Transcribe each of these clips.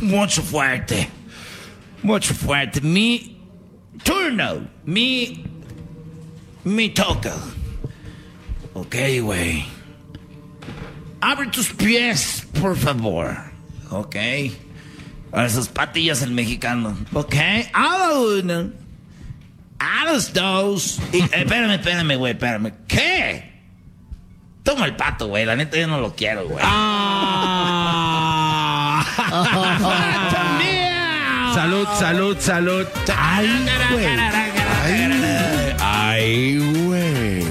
mucho fuerte. Mucho fuerte. Mi turno. Mi toca. Ok, güey. Abre tus pies, por favor. Ok. A sus patillas el mexicano. Ok. A la una. A las dos. Y, espérame, güey, espérame. ¿Qué? Toma el pato, güey. La neta yo no lo quiero, güey. Salud. Ay, güey.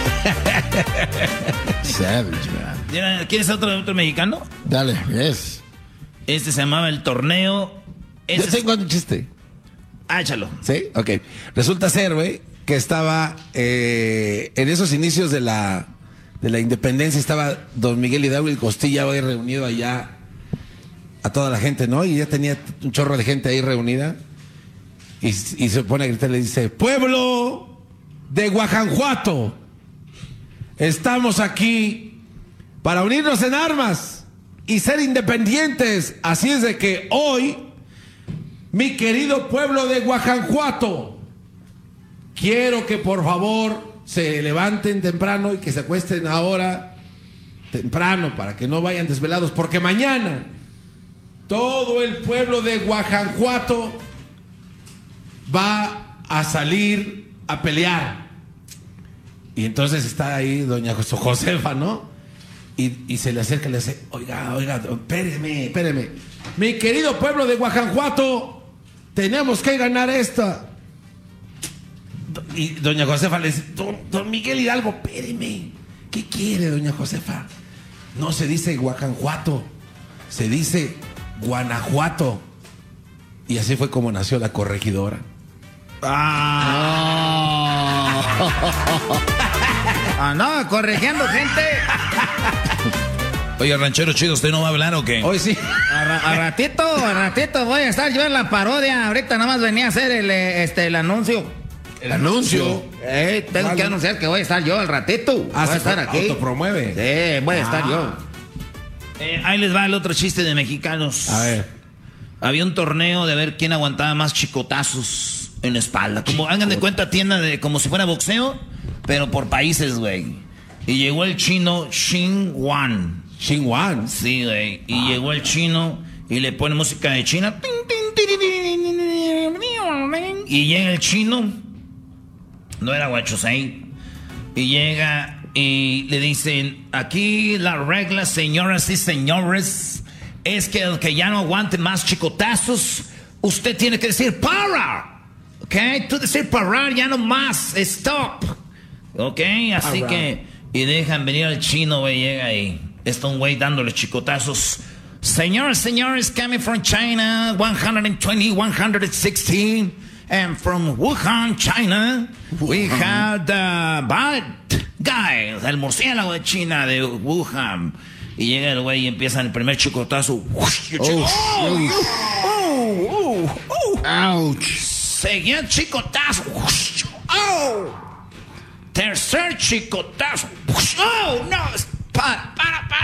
Savage, man. ¿Quieres otro mexicano? Dale, yes. Este se llamaba El Torneo. Yo tengo un chiste. Échalo. ¿Sí? Ok. Resulta ser, güey, que estaba en esos inicios de la independencia, estaba don Miguel Hidalgo y Costilla, güey, reunido allá a toda la gente, ¿no? Y ya tenía un chorro de gente ahí reunida. Y se pone a gritar y le dice: pueblo de Guajanjuato, estamos aquí para unirnos en armas y ser independientes. Así es de que hoy, mi querido pueblo de Guajanjuato, quiero que por favor se levanten temprano y que se acuesten ahora temprano para que no vayan desvelados, porque mañana todo el pueblo de Guajanjuato va a salir a pelear. Y entonces está ahí doña Josefa, ¿no? Y se le acerca y le dice: oiga, espéreme. Mi querido pueblo de Guajanjuato, tenemos que ganar esta. Y doña Josefa le dice: don Miguel Hidalgo, espéreme. ¿Qué quiere, doña Josefa? No se dice Guajanjuato, se dice Guanajuato. Y así fue como nació la corregidora. No, corrigiendo gente. Oye, ranchero chido, ¿usted no va a hablar o qué? Hoy sí. A ratito voy a estar yo en la parodia. Ahorita nada más venía a hacer el anuncio. ¿El anuncio? Tengo que anunciar que voy a estar yo al ratito. Voy a estar aquí. ¿Autopromueve? Sí, voy a estar yo. Ahí les va el otro chiste de mexicanos. A ver. Había un torneo de ver quién aguantaba más chicotazos en la espalda. Como hagan de cuenta, tienda de como si fuera boxeo, pero por países, güey. Y llegó el chino Xin Wan. ¿Xin Wan? Sí, güey. Y llegó el chino y le pone música de China. Y llega el chino. No era Huachosei. Y llega y le dicen: aquí la regla, señoras y señores, es que el que ya no aguante más chicotazos, usted tiene que decir para. ¿Ok? Tú decir parar, ya no más. Stop. ¿Ok? Así que... Y dejan venir al chino, güey. Llega ahí. Está un güey dándole chicotazos. Señores, coming from China, 120, 116. And from Wuhan, China, we have the bad guy, el murciélago de China, de Wuhan. Y llega el güey y empieza el primer chicotazo. Ouch. Seguía chicotazo. Tercer chicotazo. Oh, no. Para.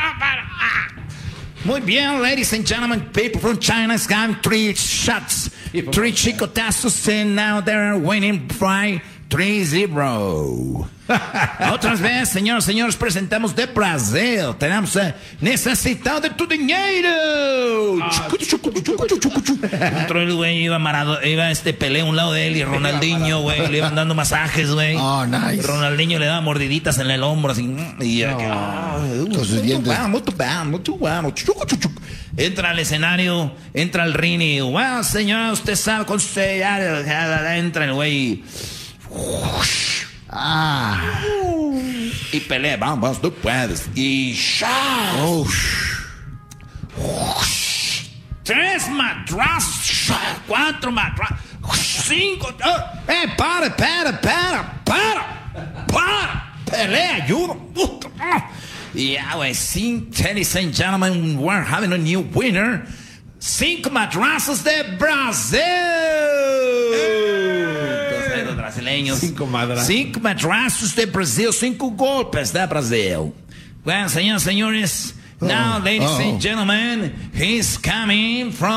Muy bien, ladies and gentlemen, people from China has got 3 shots, 3 chicotazos, and now they're winning by 3-0. Otras veces, señores, presentamos de Brasil. Tenemos necesitado de tu dinero. Entró el güey, iba Pelé a un lado de él y Ronaldinho, güey, le iban dando masajes, güey. Oh, nice. Ronaldinho le daba mordiditas en el hombro, así. Y con sus dientes. Entra al escenario, entra al ring y, wow, señora, usted sabe con usted. Entra el güey. Y pelea, vamos, tú puedes. Y shot. 3 madrazos, 4 madrazos, 5. Para. Pelea, ayuda. Yeah, güey, ladies and gentlemen, we're having a new winner. 5 madrazos de Brasil. Los brasileños. 5 madrazos. 5 madrazos de Brasil. 5 golpes de Brasil. Bueno, señores, now, ladies and gentlemen, he's coming from